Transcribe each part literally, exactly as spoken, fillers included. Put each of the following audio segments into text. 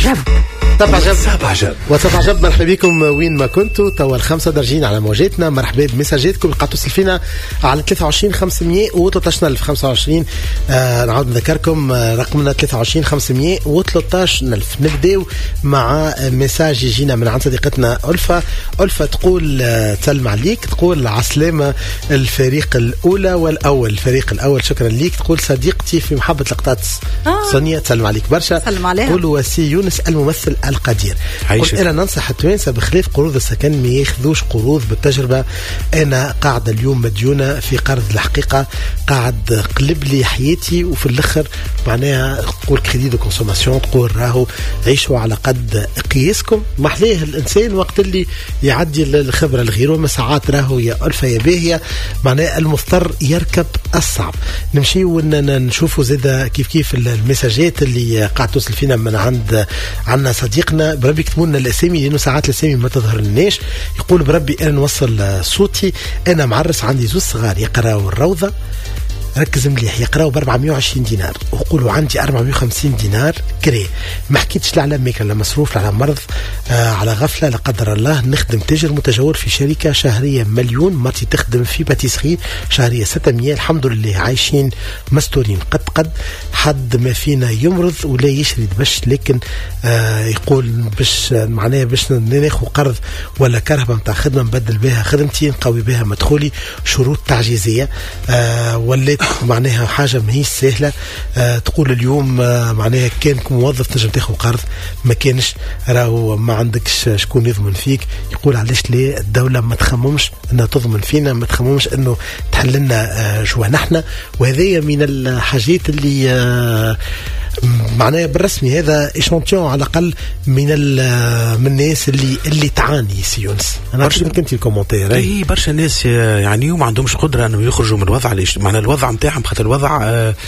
عجب سبع عجب وسبع عجب. مرحبا بكم وين ما كنتوا. توا الخمسة درجين على موجاتنا. مرحبا بمساجاتكم اللي قاعدوا تسلفينا على ثلاثة وعشرين خمسمية وثلاثة عشر خمسة وعشرين. آه نعاود نذكركم آه رقمنا ثلاثة وعشرين خمسمية وثلاثة عشر ألف. نبداو مع مساج يجينا من عند صديقتنا ألفة. ألفة تقول آه تسلم عليك، تقول عسلامة الفريق الأولى والأول. الفريق الأول شكرا ليك. تقول صديقتي في محبة لقطات آه. سونيا تسلم عليك برشا. سلم عليها. تقول وسي يونس الممثل القدير. قلت أنا ننصح التوانسة بخلاف قروض السكن ما ياخذوش قروض بالتجربة. أنا قاعدة اليوم مديونة في قرض الحقيقة، قاعد قلب لي حياتي وفي الآخر معناها تقول كريدي دو كونسوماسيون. تقول راهو عيشوا على قد قياسكم. محليه الإنسان وقت اللي يعدي الخبرة الغيره. ما ساعات راهو يا ألفة يا باهية معناها المضطر يركب الصعب. نمشي ونشوفوا زيدا كيف كيف المساجات اللي قاعد توصل فينا من عند عنا صديقنا. بربي يكتبوا لنا الاسامي لانه ساعات الاسامي ما تظهر لناش. يقول بربي انا نوصل صوتي، انا معرس عندي زوج صغار يقراوا الروضه. ركز مليح، يقراوا ب أربعمية وعشرين دينار وقولوا عندي أربعمية وخمسين دينار كري. ما حكيتش لا على ميك لا مصروف لا على مرض آه على غفله لا قدر الله. نخدم تاجر متجور في شركه شهريه مليون. مرتي تخدم في باتيسري شهريه ستمية. الحمد لله عايشين مستورين. قد قد حد ما فينا يمرض ولا يشرد باش لكن آه يقول باش معناها باش ناخذ قرض ولا كرهبه نتاع خدمه نبدل بها خدمتي نقوي بها مدخولي. شروط تعجيزيه آه ولات معناها حاجة ما هي سهلة. آه تقول اليوم آه معناها كانك موظف تنجم تاخذ قرض، ما كانش راهو ما عندكش شكون يضمن فيك. يقول علاش ليه الدولة ما تخممش انها تضمن فينا، ما تخممش انه تحل لنا آه جوانحنا. وهذه من الحاجات اللي آه معناها بالرسمي هذا إشانتيون على الأقل من من الناس اللي اللي تعاني. سيونس أنا برشا كنت الكومنتير أي برشا ناس يعني وما عندهمش قدرة أنهم يخرجوا من الوضع. ليش معنى الوضع متاعهم خاطر الوضع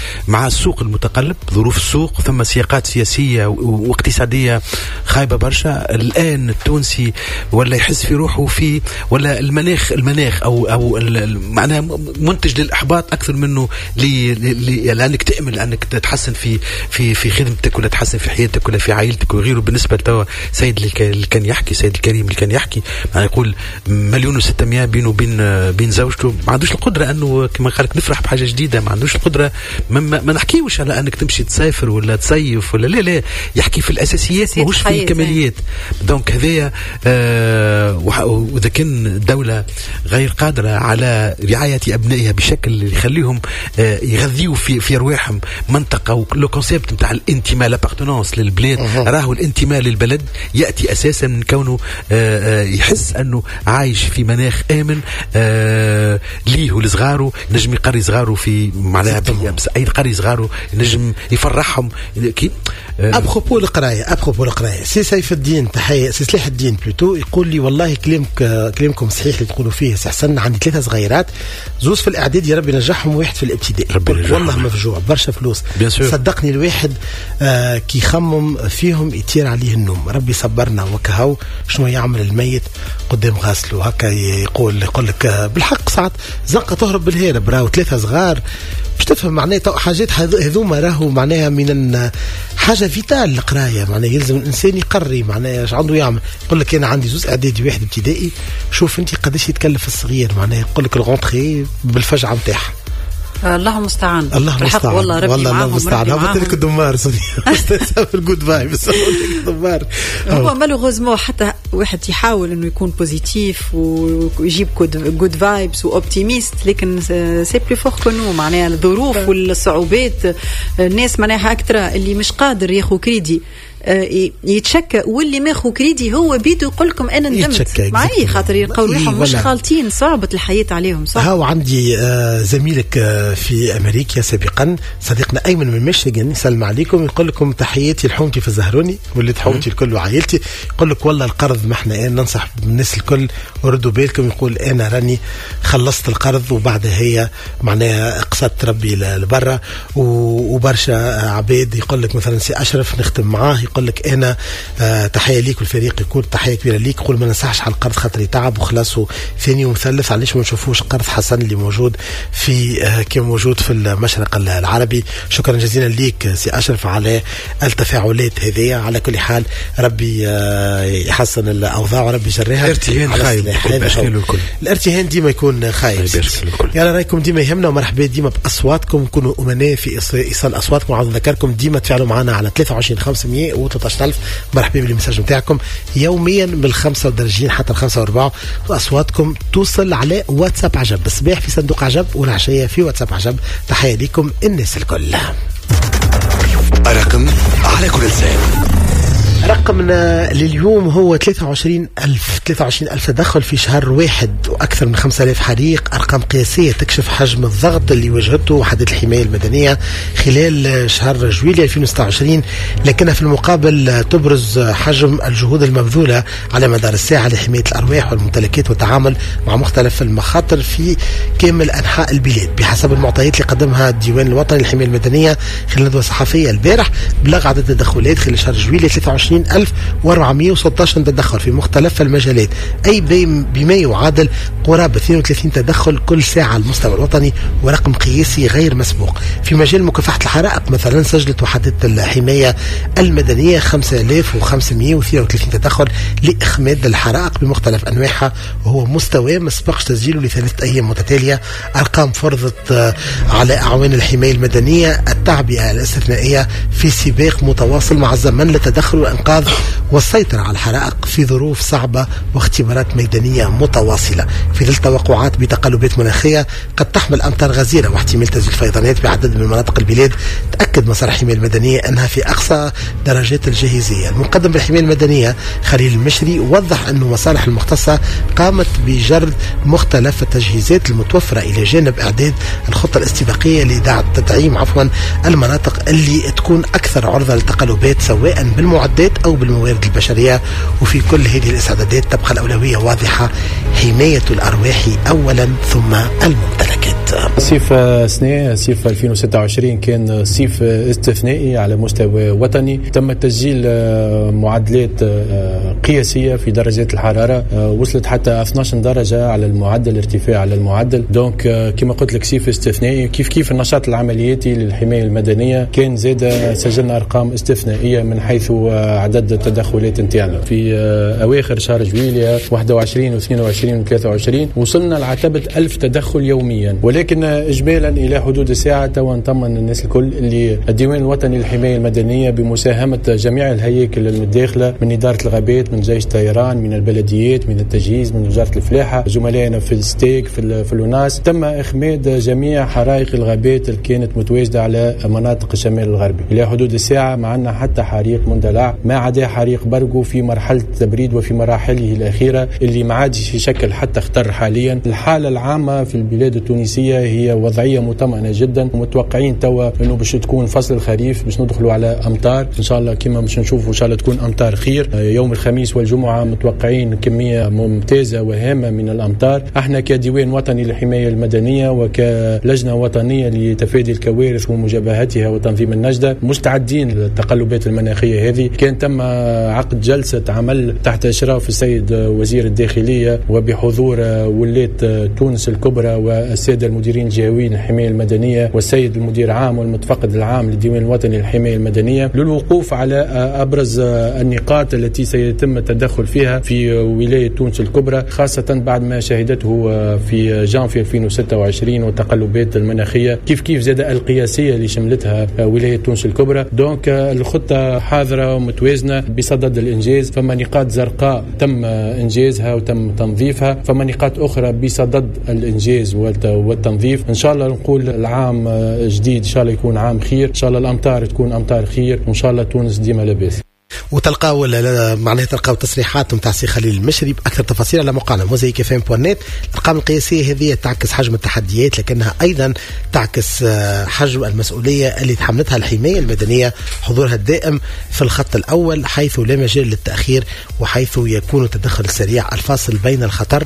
مع السوق المتقلب، ظروف السوق، ثم سياقات سياسية واقتصادية خايبة برشا. الآن التونسي ولا يحس في روحه في ولا المناخ المناخ أو أو معناها منتج للإحباط أكثر منه لأنك تأمل أنك تتحسن في في في خدمتك ولا تحسن في حياتك ولا في عائلتك وغيره. بالنسبه لتوا سيد اللي كان يحكي سيد الكريم اللي كان يحكي يعني يقول مليون وستمية بينه وبين بين زوجته. ما عندوش القدره انه كما قالك نفرح بحاجه جديده. ما عندوش القدره. ما, ما نحكيوش على انك تمشي تسافر ولا تصيف ولا لا لا. يحكي في الاساسيات ماهوش في الكماليات. دونك هذايا آه واذا كان الدوله غير قادره على رعايه ابنائها بشكل يخليهم آه يغذيوا في في ارواحهم منطقه لو كونسيبت نتاع الانتماء لابارتونانس للبلاد. راهو الانتماء للبلد ياتي اساسا من كونه آه يحس انه عايش في مناخ امن آه ليه ولصغاره. نجم يقري صغاره في معناها اي قري صغاره نجم يفرحهم كي آه ابروبو القرايه. ابروبو القرايه سي سيف الدين تحيه سي سلاح الدين بلوتو يقول لي والله كلامك كلامكم صحيح اللي تقولوا فيه. سي حسن عندي ثلاثه صغيرات، زوز في الاعداد يا ربي نجحهم وواحد في الابتدائي. والله مفجوع برشا فلوس. صدقني الواحد آه كي يخمم فيهم يطير عليه النوم. ربي صبرنا وكهو. شنو يعمل الميت قدام غاسله هكا يقول يقول لك آه بالحق ساعات زنقه تهرب بالهرب. راهو ثلاثه صغار باش تفهم معناها حاجات هذوما راهو معناها من حاجه فيتال القرايه. معناها يلزم الانسان يقري معناها ايش عنده يعمل. يقول لك انا عندي زوز اعدادي واحد ابتدائي. شوف انت قداش يتكلف الصغير معناها يقول لك الغونتري بالفجعه نتاعها. الله المستعان. الله المستعان والله ربي والله معاهم. المستعان. هبط لك الدمار في الجود فايبس. الدمار هو مالوغوزمو حتى واحد يحاول انه يكون بوزيتيف ويجيب جود فايبس واوبتيميست لكن سي بلو فور كونو. معناها الظروف والصعوبات الناس معناها اكثر اللي مش قادر ياخذ كريدي يتشكى واللي ماخو كريدي هو بيدو يقول لكم انا ندمت معي خاطر يلقاو روحهم مش خالطين صعبة الحياة عليهم. صح. هاو عندي آه زميلك آه في أمريكا سابقا صديقنا أيمن من ميشيغان يسلم عليكم يقول لكم تحياتي لحومتي في الزهروني ولد حومتي الكل وعائلتي. يقول لك والله القرض ما احنا ايه ننصح الناس الكل وردوا بالكم. يقول انا راني خلصت القرض وبعدها هي معناها قصدت ربي لبرا وبرشا عباد. يقول لك مثلا سي أشرف نختم معاه نقول لك انا آه تحيه ليك والفريق يكون تحيه كبيره ليك. قول ما ننصحش على القرض خاطر يتعب وخلاص ثاني ومثلث، علاش ما نشوفوش قرض حسن اللي موجود في آه كي موجود في المشرق العربي. شكرا جزيلا ليك سي اشرف على التفاعلات هذه. على كل حال ربي آه يحسن الاوضاع وربي يجريها. الارتهان خايب الكل، الارتهان ديما يكون خايب. يلا رايكم ديما يهمنا، ومرحبا ديما باصواتكم، كونوا امناء في ايصال اصواتكم. عاوز نذكركم ديما تفاعلوا معنا على ثلاثة وعشرين خمسمية وثلاثة عشر ألف. مرحبا بالمساج نتاعكم يوميا من الخمسة ودرجين حتى الخمسة واربعة، واصواتكم توصل على واتساب عجب. الصباح في صندوق عجب والعشيه في واتساب عجب. تحيه لكم الناس الكل. رقم على كل لسان. رقمنا لليوم هو ثلاثة وعشرين ألف ثلاثة وعشرين ألف تدخل في شهر واحد وأكثر من خمسة آلاف حريق. أرقام قياسية تكشف حجم الضغط اللي واجهته وحدة الحماية المدنية خلال شهر جويلية ألفين وستة وعشرين، لكنها في المقابل تبرز حجم الجهود المبذولة على مدار الساعة لحماية الأرواح والممتلكات والتعامل مع مختلف المخاطر في كامل أنحاء البلاد. بحسب المعطيات اللي قدمها الديوان الوطني للحماية المدنية خلال ندوة صحفية البارح، بلغ عدد التدخلات خلال شهر جويلية ثلاثة وعشرين ألف وأربعمية وستة عشر تدخل في مختلف المجالات، أي بما يعادل قرابة اثنين وثلاثين تدخل كل ساعة على المستوى الوطني، ورقم قياسي غير مسبوق. في مجال مكافحة الحرائق مثلا سجلت وحدة الحماية المدنية خمسة آلاف وخمسمية واثنين وثلاثين تدخل لإخماد الحرائق بمختلف أنواعها، وهو مستوى ما سبقش تسجيله لثلاثة أيام متتالية. أرقام فرضت على أعوان الحماية المدنية التعبئة الاستثنائية في سباق متواصل مع الزمن للتدخل والإنقاذ والسيطرة على الحرائق في ظروف صعبة واختبارات ميدانية متواصلة في ظل توقعات بتقلبات مناخية قد تحمل أمطار غزيرة واحتمال تسجيل فيضانات بعدد من مناطق البلاد. تأكد مسار الحماية المدنية أنها في أقصى درجات الجاهزية. المقدم بالحماية المدنية خليل المشري وضح أن المصالح المختصة قامت بجرد مختلف التجهيزات المتوفرة إلى جانب إعداد الخطة الاستباقية لتدعيم عفوا المناطق اللي تكون أكثر عرضة للتقلبات سواء بالمعدات أو بالموارد البشرية. وفي كل هذه الاستعدادات تبقى الأولوية واضحة، حماية الأرواح أولا ثم الممتلكات. صيف سنة صيف ألفين وستة وعشرين كان صيف استثنائي على مستوى وطني. تم تسجيل معدلات قياسية في درجات الحرارة وصلت حتى اثني عشر درجة على المعدل، ارتفاع على المعدل. دونك كما قلت لك صيف استثنائي. كيف كيف النشاط العملياتي للحماية المدنية كان زاد، سجلنا أرقام استثنائية من حيث عدد التدخلات نتاعنا في أواخر شهر جويلية واحد وعشرين واثنين وعشرين وثلاثة وعشرين وصلنا لعتبة ألف تدخل يوميا. ولكن إجمالا إلى حدود الساعة توا نطمن الناس الكل اللي الديوان الوطني للحماية المدنية بمساهمة جميع الهياكل المتداخلة من إدارة الغابات، من جيش طيران، من البلديات، من التجهيز، من وزارة الفلاحة، زملائنا في الستيك في, في الوناس، تم إخماد جميع حرائق الغابات اللي كانت متواجدة على مناطق الشمال الغربي. إلى حدود الساعة معنا حتى حريق مندلع، ما عدا حريق برقو في مرحلة التبريد وفي مراحله الأخيرة اللي ما عادش يشكل حتى خطر حاليا. الحالة العامة في البلاد التونسية هي وضعية مطمئنة جدا، ومتوقعين توا انه باش تكون فصل الخريف، باش ندخلوا على امطار ان شاء الله كما باش نشوفوا ان شاء الله تكون امطار خير. يوم الخميس والجمعة متوقعين كمية ممتازة وهامة من الامطار. احنا كديوان وطني للحماية المدنية وكلجنة وطنية لتفادي الكوارث ومجابهتها وتنظيم النجدة مستعدين للتقلبات المناخية هذه. كان تم عقد جلسة عمل تحت إشراف السيد وزير الداخلية وبحضور ولاة تونس الكبرى والسادة المديرين الجهويين للحماية المدنية والسيد المدير العام والمتفقد العام للديوان الوطني للحماية المدنية للوقوف على أبرز النقاط التي سيتم التدخل فيها في ولاية تونس الكبرى، خاصة بعد ما شهدته في جانفي ألفين وستة وعشرين والتقلبات المناخية كيف كيف زاد القياسية اللي شملتها ولاية تونس الكبرى. دونك الخطة حاضرة ومتوازنة بصدد الإنجاز. فما نقاط زرقاء تم إنجازها وتم تنظيفها، فما نقاط أخرى بصدد الإنجاز والتنظيف. إن شاء الله نقول العام جديد إن شاء الله يكون عام خير، إن شاء الله الأمطار تكون أمطار خير، وإن شاء الله تونس ديما لاباس. وتلقاو معناها تلقاو تصريحات نتاع سي خليل المشري باكثر تفاصيل على موقعنا موزايك اف ام دوت نت. الارقام القياسيه هذه تعكس حجم التحديات، لكنها ايضا تعكس حجم المسؤوليه اللي تحملتها الحمايه المدنيه، حضورها الدائم في الخط الاول حيث لا مجال للتاخير، وحيث يكون التدخل السريع الفاصل بين الخطر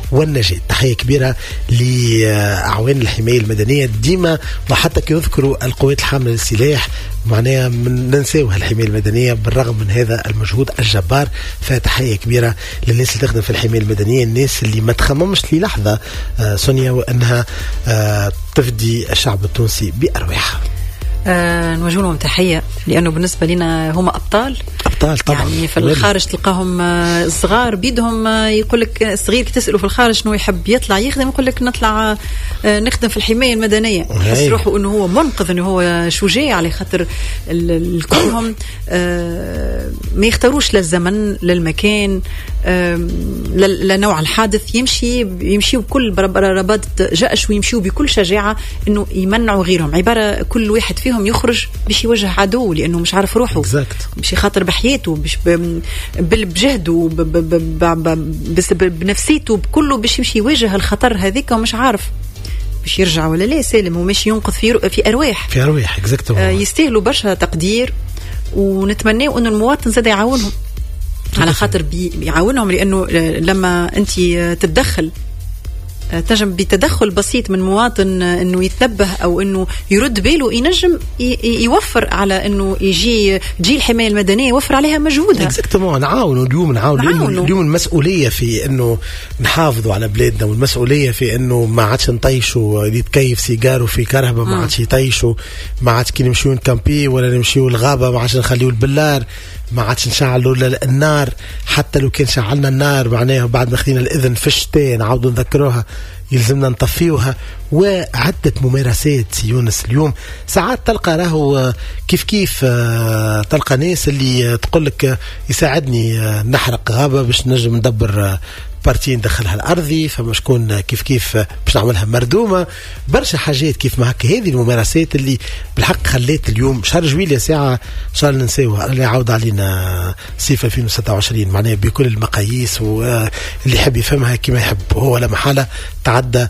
والنجاة. تحية كبيرة لأعوان الحماية المدنية ديما، وحتى كي يذكروا القوات الحاملة للسلاح معناها من ننساوها الحماية المدنية بالرغم من هذا المجهود الجبار. فتحية كبيرة للناس اللي تخدم في الحماية المدنية، الناس اللي ما تخممش للحظة آه سونيا وأنها آه تفدي الشعب التونسي بأرواحها. آه نوجه لهم تحية لأنه بالنسبة لنا هم أبطال أبطال طبعا. يعني في الخارج تلقاهم آه صغار بيدهم آه يقول لك صغير كي تسأله في الخارج شنو يحب يطلع يخدم يقول لك نطلع آه نخدم في الحماية المدنية. يحس روحه أنه هو منقذ، أنه هو شجاع، على خاطر الكلهم آه ما يختاروش للزمن للمكان آه لنوع الحادث، يمشي يمشيوا بكل رباط جأش ويمشيوا بكل شجاعة أنه يمنعوا غيرهم. عبارة كل واحد فيهم يخرج باش يواجه عدو لأنه مش عارف روحه، باش يخاطر بحياته، باش بجهده بنفسيته بكله، باش يمشي يواجه الخطر هذيك ومش عارف باش يرجع ولا لا سالم، وماشي ينقذ في في أرواح في أرواح آه يستاهلوا برشا تقدير. ونتمنى أنه المواطن زاد يعاونهم على خاطر بيعاونهم، لأنه لما أنت تتدخل تنجم بتدخل بسيط من مواطن انه يتنبه او انه يرد باله، ينجم يوفر على انه يجي تجي الحمايه المدنيه يوفر عليها مجهودها. اكزاكتومون نعاونوا اليوم نعاونوا اليوم المسؤوليه في انه نحافظوا على بلادنا، والمسؤوليه في انه ما عادش نطيشوا اللي يتكيف سيجارو في كرهبه، ما عادش يطيشوا، ما عادش كي نمشيو نكامبي ولا نمشيو الغابه ما عادش نخليو البلار، ما عادش نشعلوا النار، حتى لو كان شعلنا النار معناها بعد ما خدينا الإذن في الشتاء نعاودوا نذكروها يلزمنا نطفيوها. وعدة ممارسات يونس اليوم ساعات تلقى راهو كيف كيف تلقى ناس اللي تقولك يساعدني نحرق غابة باش نجم ندبر بارتي ندخلها الأرضي، فما شكون كيف كيف باش نعملها مردومة، برشا حاجات كيف ما هكا. هذه الممارسات اللي بالحق خلات اليوم شهر جويلية ساعة إن شاء الله ننساوها، اللي يعود علينا صيف ألفين وستة وعشرين معناها بكل المقاييس، واللي يحب يفهمها كما يحب هو لا محالة تعدى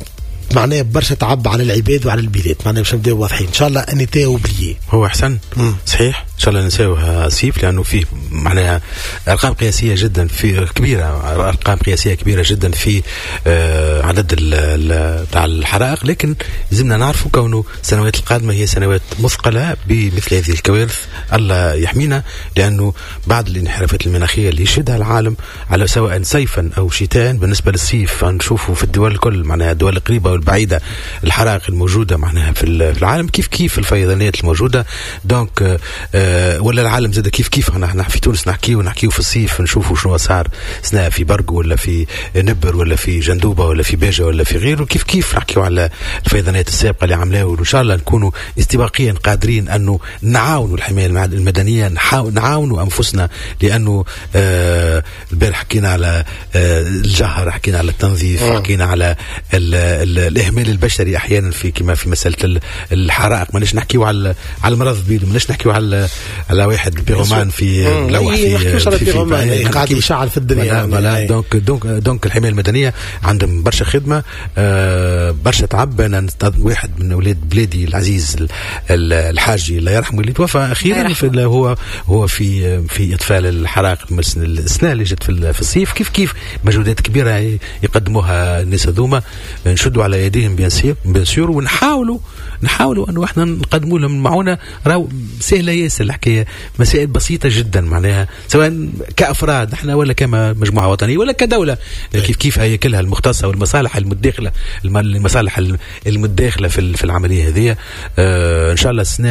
معناه برشا تعب على العباد وعلى البلاد. معناه باش نبداو واضحين ان شاء الله ان تي اوبليي هو احسن مم. صحيح ان شاء الله نساوها سيف، لانه فيه معناها ارقام قياسيه جدا في كبيره، ارقام قياسيه كبيره جدا في آه عدد تاع الحرائق، لكن لازمنا نعرفوا كونه السنوات القادمه هي سنوات مثقله بمثل هذه الكوارث. الله يحمينا، لانه بعد الانحرافات المناخيه اللي يشهدها العالم على سواء صيفا او شتاء، بالنسبه للصيف نشوفوا في الدول الكل معناها الدول القريبه والبعيده الحرائق الموجوده معناها في العالم، كيف كيف الفيضانات الموجوده. دونك آه ولا العالم زاد كيف كيف احنا في تونس نحكيو نحكيو في الصيف نشوفوا شنو صار سنة في برق ولا في نبر ولا في جندوبه ولا في باجه ولا في غيره، كيف كيف نحكيو على الفيضانات السابقه اللي عملوها، وان شاء الله نكونوا استباقيا قادرين انه نعاونوا الحمايه المدنيه، نعاونوا انفسنا، لانه آه البارح حكينا على آه الجهر، حكينا على التنظيف، حكينا على ال ال الاهمال البشري احيانا في كما في مساله الحرائق. ماناش نحكيو على على المرض بيدو، ماناش نحكيو على على واحد بيرومان في ملوح في في, في, في قاعد يشعل في الدنيا. دونك دونك دونك الحمايه المدنيه عندهم برشا خدمه، آه برشا تعب. انا واحد من اولاد بلادي العزيز الحاجي الله يرحمه اللي توفى اخيرا في هو هو في في اطفاء الحرائق السنه اللي جت في, في الصيف. كيف كيف مجهودات كبيره يقدموها الناس هذوما، نشدوا على يديهم بيان سور، ونحاولوا نحاولوا انه احنا نقدموا لهم معونه. راهو سهله ياسر الحكايه، مسائل بسيطه جدا معناها، سواء كافراد احنا ولا كما مجموعه وطنيه ولا كدوله، كيف كيف هيكلها المختصه والمصالح المتداخله المصالح المتداخله في في العمليه هذه. اه ان شاء الله السنه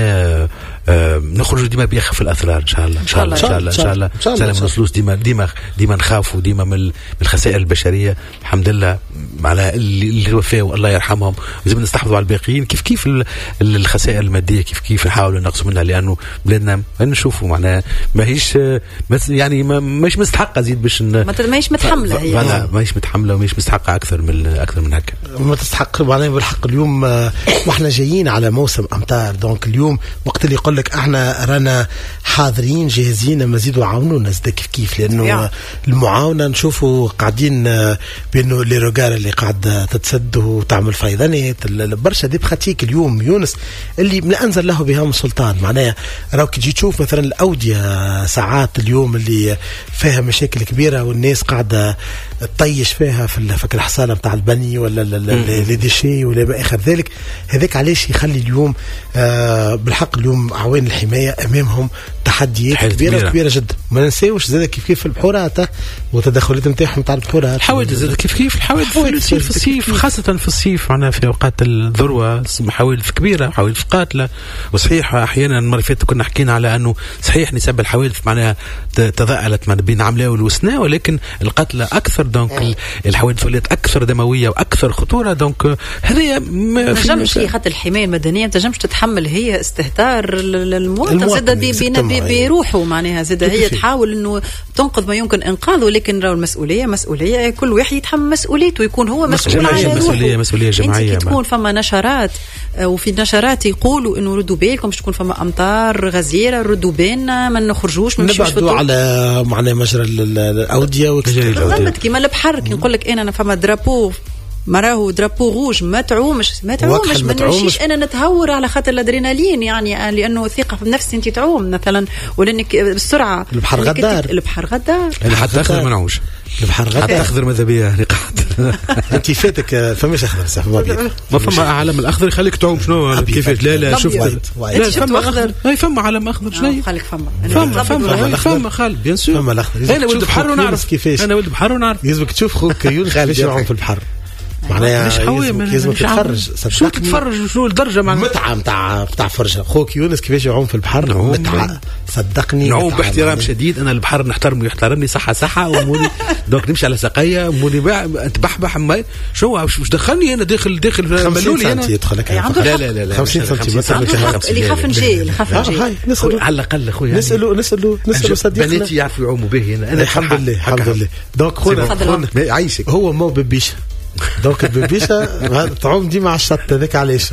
اه نخرج ديما بيخف الاثرار ان شاء الله ان شاء الله ان شاء الله ان شاء الله ان شاء الله ما نوصلوش ديما ديما ديما نخافوا ديما من الخسائر البشريه. الحمد لله على اللي وفاوا الله يرحمهم، لازم نستحفظوا على الباقيين. كيف كيف الخسائر الماديه كيف كيف نحاولوا نقصوا منها، لانه بلادنا نشوفوا معناها ماهيش يعني ماهيش مستحقه زيد باش ماهيش متحمله، هي لا ماهيش متحمله وماهيش مستحقه اكثر من اكثر من هكا، ما تستحق معناها بالحق. اليوم واحنا جايين على موسم امطار، دونك اليوم وقت اللي يقول لك احنا رانا حاضرين جاهزين مزيد وعاونونا زاد كيف كيف، لانه يعني المعاونه نشوفوا قاعدين بانه لي روغار اللي قاعده تتسد وتعمل فيضانات برشا دي بخاتيك اليوم يونس اللي من انزل له بهم السلطان. معناها راك تجي تشوف مثلا الاوديه ساعات اليوم اللي فيها مشاكل كبيره والناس قاعده تطيش فيها في في الحصانه نتاع البني ولا لي ديشي ولا ما اخر ذلك. هذاك علاش يخلي اليوم آه بالحق اليوم اعوان الحمايه امامهم تحديات كبيره كبيره, كبيرة جدا. ما ننساوش زاد كيف كيف البحورات والتدخلات نتاعهم نتاع البحورات، الحوادث زاد كيف كيف الحوادث تصير في الصيف، خاصه في الصيف معنا في اوقات الذروه حوادث كبيره، حوادث قاتله. وصحيح احيانا المره اللي فاتت كنا حكينا على انه صحيح نسب الحوادث معناها تضاءلت ما بين عملاء والوسناء، ولكن القتلى اكثر. دونك الحوادث ولات اكثر دمويه واكثر خطوره. دونك هذه ما تنجمش خاطر الحمايه المدنيه ما تنجمش تتحمل هي استهتار المواطن زاد بيروحوا معناها زاد هي تحاول انه تنقذ ما يمكن انقاذه، لكن راهو المسؤوليه مسؤوليه كل واحد يتحمل مسؤوليته ويكون هو مسؤول على روحه. مسؤوليه مسؤوليه جماعيه. انت تكون فما نشرات وفي النشرات يقولوا انه ردوا بالكم باش تكون فما امطار غزيره، ردوا بالنا ما نخرجوش ما نمشيوش نبعدوا على معناها مجرى الاوديه بالضبط كيما البحر. كي نقول لك انا فما درابو ما راهو درابو روج ما تعومش ما تعومش ما نمشيش انا نتهور على خاطر الادرينالين يعني لانه ثقه في النفس انت تعوم مثلا ولا انك بالسرعه. البحر غدار البحر غدار حتى اخضر ما نعوش البحر غدار حتى اخضر ماذا بيا هني قاعد انت فاتك فماش اخضر صح ما ما فما علم الاخضر يخليك تعوم شنو كيفاش. لا لا شوف لا فما اخضر اي فما علم اخضر شنو خليك فما فما فما فما خالد بيان سور فما الاخضر. انا ولد بحر ونعرف كيفاش انا ولد بحر ونعرف يلزمك تشوف خوك يونس كيفاش يعوم في البحر معناها مش لازم تتفرج. شو تتفرج شنو الدرجه مع متعه نتاع نتاع فرجه خوك يونس كيفاش يعوم في البحر متعه صدقني. نعوم باحترام شديد. انا البحر نحترمه ويحترمني صحه صحه وموني دونك نمشي على ساقيه موني تبحبح ما شو واش دخلني انا داخل داخل بلولي انا يدخلك لا لا لا خمسين سنتيمتر اللي يخاف نجي اللي يخاف نجي نسالوا على الاقل خويا نسالوا نسالوا نسالوا صديقنا بناتي يعرفوا يعوموا به هنا انا الحمد لله الحمد لله. دونك خونا عايشك هو مو ببيش دونك البيبيشه تعوم ديما على الشط هذاك علاش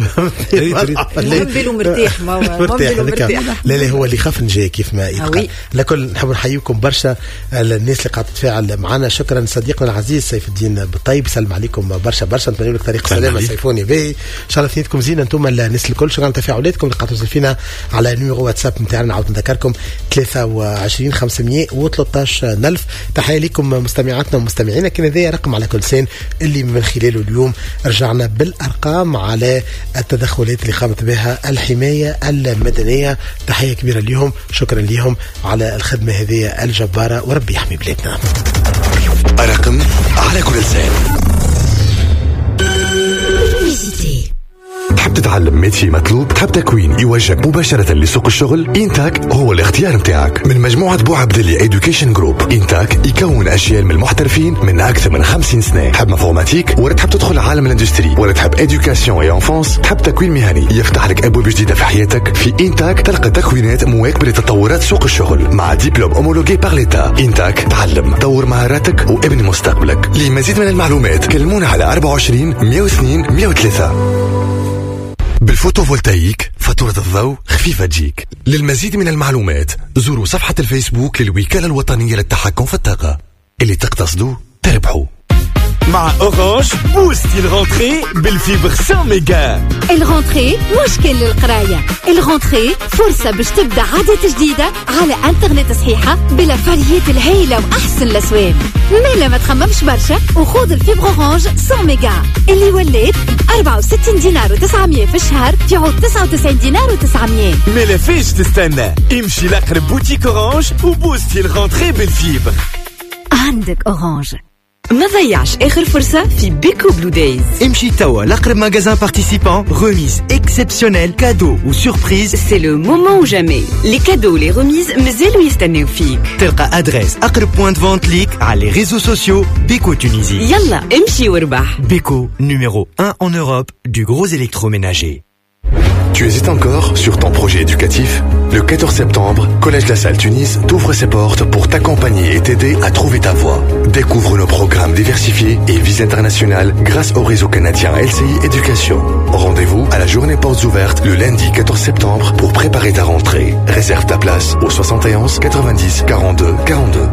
مبيلو مرتاح ما مرتاح لا لا هو اللي خاف نجي كيف ما يتقال. لكل نحب نحييكم برشا الناس اللي قاعده تتفاعل معنا. شكرا صديقنا العزيز سيف الدين بالطيب سلم عليكم برشا برشا نتمنى لك طريق سلامه سيفوني باهي ان شاء الله ثنيتكم زينه انتم الناس الكل. شكرا على تفاعلاتكم اللي قاعده توصل فينا على نيميرو واتساب نتاعنا نعاود نذكركم ثلاثة وعشرين خمسمية وثلاثة عشر ألف. تحيه لكم مستمعاتنا ومستمعينا. كان هذا رقم على كل سين اللي من خلاله اليوم رجعنا بالأرقام على التدخلات اللي قامت بها الحماية المدنية. تحية كبيرة لهم شكرا لهم على الخدمة هذه الجبارة وربي يحمي بلادنا. رقم على كل سين. تحب تتعلم ميتي مطلوب؟ تحب تكوين يوجهك مباشرة لسوق الشغل؟ إنتاك هو الاختيار متاعك. من مجموعة بوعبدلي إيدوكيشن جروب إنتاك يكون أجيال من المحترفين من أكثر من خمسين سنة. تحب مفورماتيك ولا تحب تدخل عالم الاندستري ولا تحب إدوكاسيون اي انفانس؟ تحب تكوين مهني يفتح لك أبواب جديدة في حياتك؟ في إنتاك تلقى تكوينات مواكبة لتطورات سوق الشغل مع دبلوم أومولوجي باغ ليتا. إنتاك تعلم طور مهاراتك وابني مستقبلك. لمزيد من المعلومات كلمونا على أربعة وعشرين مية واثنين مية وثلاثة. بالفوتوفولتايك فاتورة الضوء خفيفة تجيك. للمزيد من المعلومات زوروا صفحة الفيسبوك للوكالة الوطنية للتحكم في الطاقة. اللي تقتصدوا تربحوا. مع أورانج بوستي الرونتري بالفيبر مية ميجا. الرونتري مشكل للقراية. الرونتري فرصة باش تبدأ عادة جديدة على انترنت صحيحة بلا فاريات الهيلة وأحسن الأسواق. مالا ما تخممش برشا وخذ الفيبر أورانج مية ميجا اللي ولات أربعة وستين دينار وتسعمية في الشهر في عود تسعة وتسعين دينار وتسعمية. مالا فيش تستنى امشي لأقرب بوتيك أورانج وبوستي الرونتري بالفيبر. عندك أورانج. ما ضيعش آخر فرصة في بيكو بلو دايز. امشي توا لأقرب ماغازان بارتيسيبان. remise exceptionnelle, cadeaux ou surprise. C'est le moment ou jamais. Les cadeaux, les remises مازالوا يستناو فيك. تلقى أدريس أقرب بوينت فونت ليك على les réseaux sociaux بيكو تونيزي. يلا امشي واربح. Beko, numéro un en Europe du gros électroménager. Tu hésites encore sur ton projet éducatif? Le quatorze septembre, Collège La Salle Tunis t'ouvre ses portes pour t'accompagner et t'aider à trouver ta voie. Découvre nos programmes diversifiés et visées internationales grâce au réseau canadien L C I Éducation. Rendez-vous à la journée portes ouvertes le lundi quatorze septembre pour préparer ta rentrée. Réserve ta place au soixante et onze quatre-vingt-dix quarante-deux quarante-deux.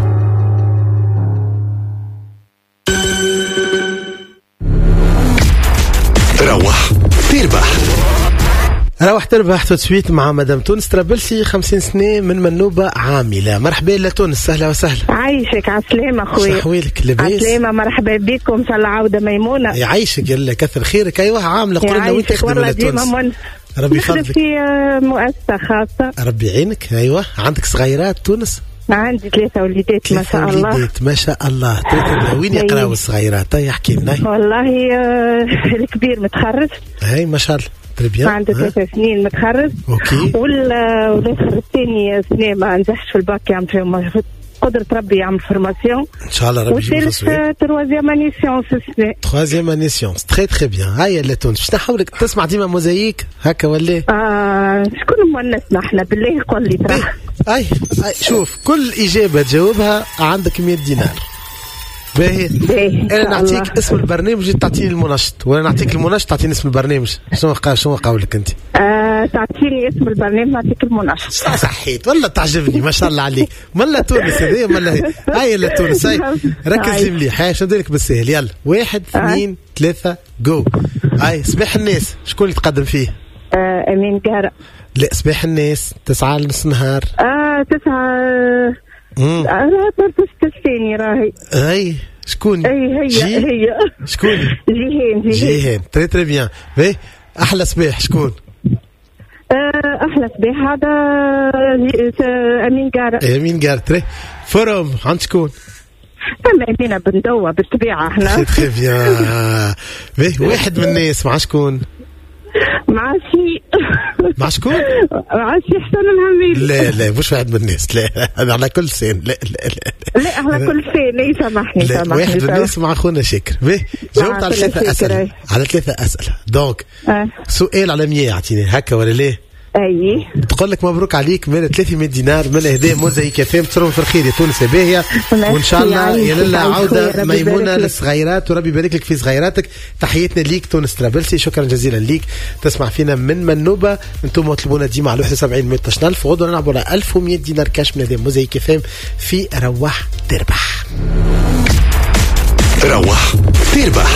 روح تربح. روح تربح تسويت مع مدام تونس طرابلسي خمسين سنة من منوبة عاملة. مرحبا لتونس، سهلا وسهلا. عايشك عسلامة خويا. صحويلك لباس. عسلامة، مرحبا بكم، إن شاء الله عودة ميمونة. يعيشك يلا كثر خيرك. أيوة عاملة قلنا وين تخدم لتونس؟ ربي يفضلك. في مؤسسة خاصة. ربي يعينك. أيوة عندك صغيرات تونس؟ عندي ثلاثة وليدات ما شاء الله. وليدات ما شاء الله. وين يقراوا الصغيرات؟ يحكي لنا. والله الكبير متخرج. هاي ما شاء الله. عنده ثلاث سنين متخرج. اوكي. والاخر الثاني سنه ما نجحش في الباك، يعمل فيهم قدرة ربي يعمل فورماسيون ان شاء الله. ربي يجيب تروازيام اني سيونس السنه. تروازيام اني سيونس تري تري بيان. هيا لا تونس باش نحاولك تسمع ديما موزايك هكا ولا؟ اه شكون مونسنا احنا بالله قول لي ترى. اي اي شوف كل اجابه تجاوبها عندك مية دينار. باهي. انا نعطيك اسم البرنامج تعطيني المنشط، ولا نعطيك المنشط تعطيني اسم البرنامج؟ شنو قا شنو قولك انت؟ آه تعطيني اسم البرنامج نعطيك المنشط. صحيت والله تعجبني ما شاء الله عليك. ملا تونس هذه ملا هاي لا تونس. هاي ركز لي مليح. هاي شنو نديرلك بالسهل. يلا واحد اثنين ثلاثة جو. هاي صباح الناس شكون اللي تقدم فيه؟ آه امين قهرة. لا صباح الناس تسعة نص نهار. اه تسعة امم انا تستني راهي. اي شكون؟ اي هي جي؟ هي شكون؟ جيهان. جيهان تري تري بيان. باهي احلى صباح شكون؟ آه احلى صباح هذا امين قارة. امين قارة تري. فورم عند شكون؟ تم امينة بندوة بالطبيعة احنا. تري بيان. باهي واحد من الناس مع شكون؟ مع شي. مع شكون؟ مع شي حسن الهميل. لا لا مش واحد من الناس. لا هذا على كل سين. لا لا لا لا على كل سين. لا سامحني سامحني. واحد من الناس مع خونا شاكر. باهي جاوبت على ثلاثة أسئلة. على ثلاثة أسئلة دونك أه. سؤال على مية يعطيني هكا ولا ليه؟ اي تقول لك مبروك عليك من ثلاثمية دينار من هدايا موزايك فهم. تصرفوا في الخير يا تونس باهيه، وان شاء الله يا لله عوده ميمونه للصغيرات وربي يبارك لك في صغيراتك. تحياتنا ليك تونس طرابلسي، شكرا جزيلا ليك. تسمع فينا من منوبه. انتم تطلبونا ديما على واحد وسبعين مية ألف. غدوه نلعبوا على ألف ومية دينار كاش من هدايا موزايك فهم في روح تربح. روح تربح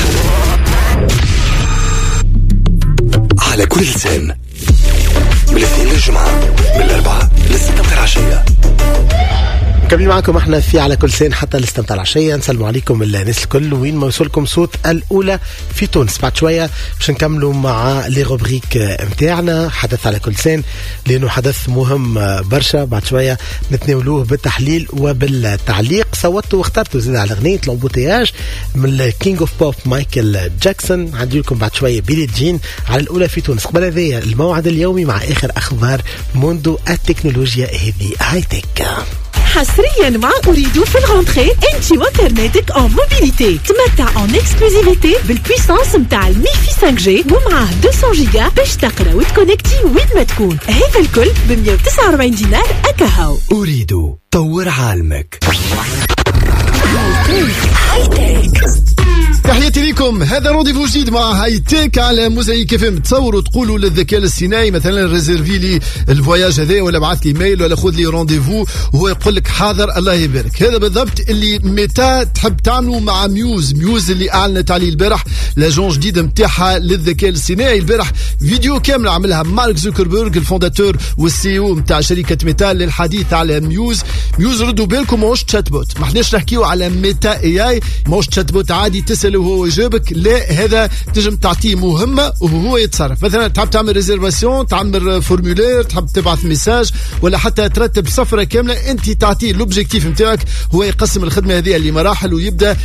على كل لسان من الاثنين للجمعة، من الأربعة للستة متاع العشية. مكملين معكم احنا في على كل سين حتى الاستمتاع العشية. نسلموا عليكم الناس الكل وين ما يوصلكم صوت الأولى في تونس. بعد شوية باش نكملوا مع لي روبريك متاعنا حدث على كل سين لأنه حدث مهم برشا. بعد شوية نتناولوه بالتحليل وبالتعليق. صوتوا واخترتوا زيادة على أغنية لومبوتياج من الكينج اوف بوب مايكل جاكسون. عندي لكم بعد شوية بيلي جين على الأولى في تونس. قبل هذه الموعد اليومي مع آخر أخبار موندو التكنولوجيا هذه هاي تك. حصريا مع أريدو في الغونتري انت وانترنتك اون موبيليتي. تمتع اون اكسكلوزيفيتي بالبويسانس متاع الميفي خمسة جي ومعاه مئتين جيجا باش تقرا وتكونكتي وين ما تكون. هذا الكل ب مئة وتسعة وأربعين دينار أكاهو. أريدو طور عالمك. تحياتي لكم. هذا رونديفو جديد مع هاي تيك على موزايك اف ام. تصوروا تقولوا للذكاء الاصطناعي مثلا ريزيرفي لي الفواياج هذا ولا بعث لي ميل ولا خذ لي رونديفو وهو يقول لك حاضر الله يبارك. هذا بالضبط اللي متى تحب تعملوا مع ميوز. ميوز اللي اعلنت عليه البارح لاجون جديد نتاعها للذكاء الاصطناعي. البارح فيديو كامله عملها مارك زوكربيرغ الفونداتور والسي او نتاع شركه ميتا للحديث على ميوز. ميوز ردوا بالكم ماهوش تشات بوت. ما حناش نحكيو على ميتا اي اي. ماهوش تشات بوت عادي تسال وهو يجاوبك. لا هذا تنجم تعطيه مهمه وهو يتصرف. مثلا تحب تعمل ريزيرفاسيون، تعمل فورمولير، تحب تبعث ميساج ولا حتى ترتب سفره كامله، انت تعطيه لوبجيكتيف نتاعك. هو يقسم الخدمه هذه لمراحل ويبدا